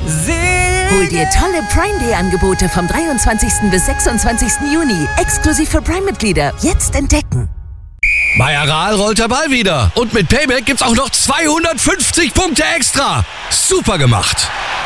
Hol dir tolle Prime Day Angebote vom 23. bis 26. Juni. Exklusiv für Prime-Mitglieder. Jetzt entdecken. Bei Aral rollt der Ball wieder. Und mit Payback gibt's auch noch 250 Punkte extra. Super gemacht.